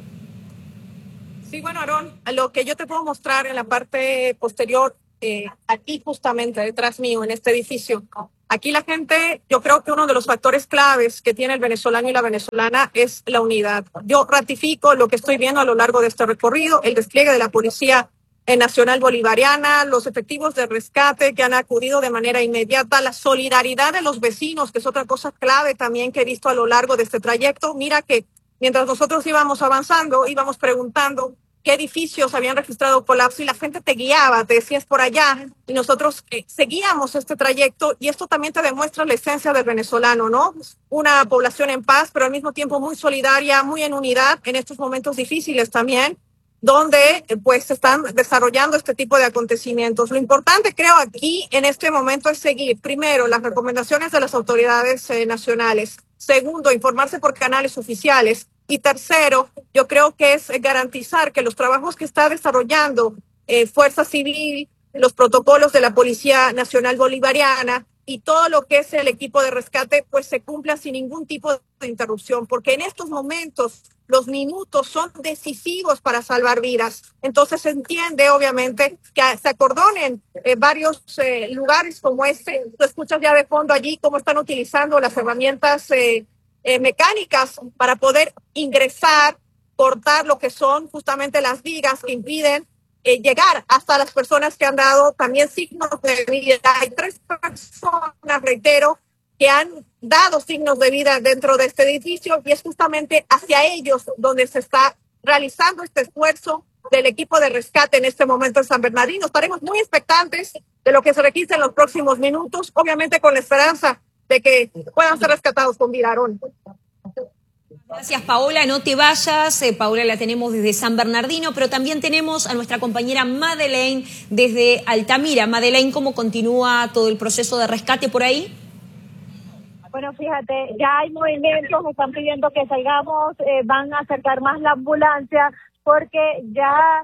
Sí, bueno, Aarón, lo que yo te puedo mostrar en la parte posterior, aquí justamente detrás mío, en este edificio, aquí la gente, yo creo que uno de los factores claves que tiene el venezolano y la venezolana es la unidad. Yo ratifico lo que estoy viendo a lo largo de este recorrido, el despliegue de la Policía Nacional Bolivariana, los efectivos de rescate que han acudido de manera inmediata, la solidaridad de los vecinos, que es otra cosa clave también que he visto a lo largo de este trayecto. Mira que mientras nosotros íbamos avanzando, íbamos preguntando qué edificios habían registrado colapso y la gente te guiaba, te decías por allá, y nosotros seguíamos este trayecto, y esto también te demuestra la esencia del venezolano, ¿no? Una población en paz, pero al mismo tiempo muy solidaria, muy en unidad en estos momentos difíciles también, donde pues se están desarrollando este tipo de acontecimientos. Lo importante, creo, aquí en este momento es seguir, primero, las recomendaciones de las autoridades nacionales. Segundo, informarse por canales oficiales. Y tercero, yo creo que es garantizar que los trabajos que está desarrollando Fuerza Civil, los protocolos de la Policía Nacional Bolivariana y todo lo que es el equipo de rescate, pues se cumpla sin ningún tipo de interrupción, porque en estos momentos los minutos son decisivos para salvar vidas. Entonces se entiende, obviamente, que se acordonen varios lugares como este. Tú escuchas ya de fondo allí cómo están utilizando las herramientas mecánicas para poder ingresar, cortar lo que son justamente las vigas que impiden llegar hasta las personas que han dado también signos de vida. Hay 3 personas, reitero, que han dado signos de vida dentro de este edificio, y es justamente hacia ellos donde se está realizando este esfuerzo del equipo de rescate en este momento en San Bernardino. Estaremos muy expectantes de lo que se registre en los próximos minutos, obviamente con la esperanza de que puedan ser rescatados con vida, Aarón. Gracias, Paola. No te vayas. Paola la tenemos desde San Bernardino, pero también tenemos a nuestra compañera Madeleine desde Altamira. Madeleine, ¿cómo continúa todo el proceso de rescate por ahí? Bueno, fíjate, ya hay movimientos, me están pidiendo que salgamos, van a acercar más la ambulancia, porque ya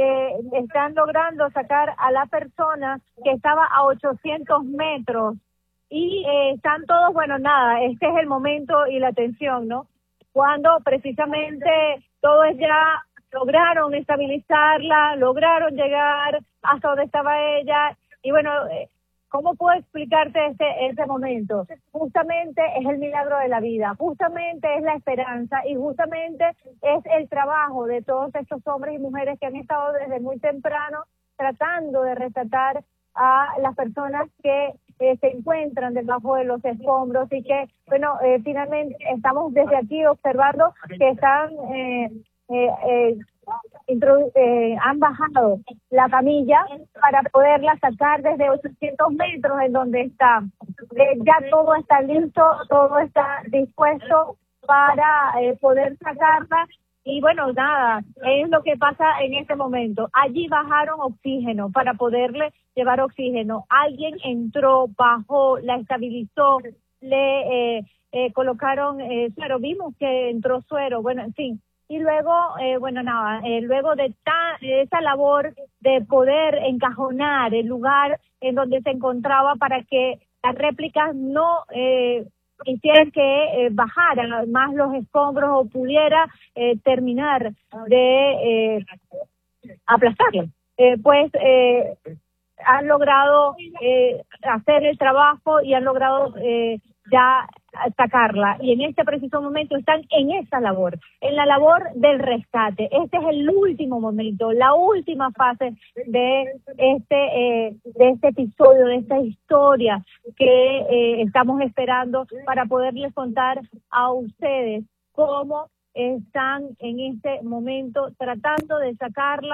están logrando sacar a la persona que estaba a 800 metros. Y están todos, bueno, nada, este es el momento y la tensión, ¿no? Cuando precisamente todos ya lograron estabilizarla, lograron llegar hasta donde estaba ella. Y bueno, ¿cómo puedo explicarte ese momento? Justamente es el milagro de la vida, justamente es la esperanza y justamente es el trabajo de todos estos hombres y mujeres que han estado desde muy temprano tratando de rescatar a las personas que se encuentran debajo de los escombros y que, bueno, finalmente estamos desde aquí observando que están han bajado la camilla para poderla sacar desde 800 metros en donde está. Ya todo está listo, todo está dispuesto para poder sacarla. Y bueno, nada, es lo que pasa en este momento. Allí bajaron oxígeno para poderle llevar oxígeno. Alguien entró, bajó, la estabilizó, le colocaron suero. Vimos que entró suero, bueno, en fin. Y luego, bueno, nada, luego de esa labor de poder encajonar el lugar en donde se encontraba para que las réplicas no hicieran que bajaran más los escombros o pudiera terminar de aplastarlo. Pues han logrado hacer el trabajo y han logrado ya sacarla. Y en este preciso momento están en esa labor, en la labor del rescate. Este es el último momento, la última fase de este episodio, de esta historia que estamos esperando para poderles contar a ustedes cómo están en este momento tratando de sacarla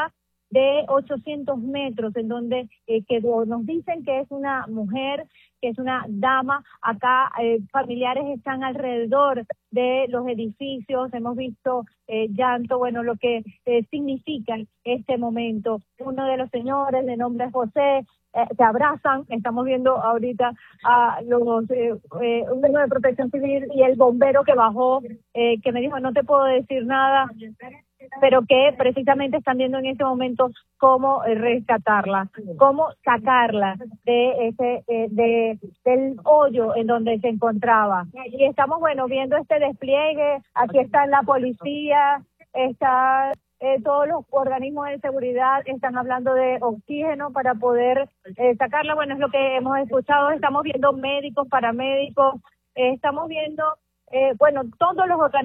de 800 metros, en donde quedó. Nos dicen que es una mujer, que es una dama. Acá familiares están alrededor de los edificios. Hemos visto llanto, bueno, lo que significa este momento. Uno de los señores, de nombre José, se abrazan. Estamos viendo ahorita a los uno de Protección Civil y el bombero que bajó, que me dijo, no te puedo decir nada, pero que precisamente están viendo en este momento cómo rescatarla, cómo sacarla de del hoyo en donde se encontraba. Y estamos, bueno, viendo este despliegue. Aquí está la policía, está todos los organismos de seguridad, están hablando de oxígeno para poder sacarla. Bueno, es lo que hemos escuchado. Estamos viendo médicos, paramédicos, estamos viendo, bueno, todos los organismos